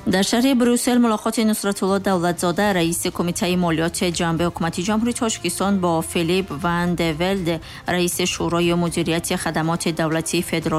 در شهر بروسل ملاقات نصرتالله دولتزاده رئیس کمیته مالیات جنبه حکومت جمهوری تاجیکستان با فیلیپ وان د ولد رئیس شورای مدیریت خدمات دولتی فدرال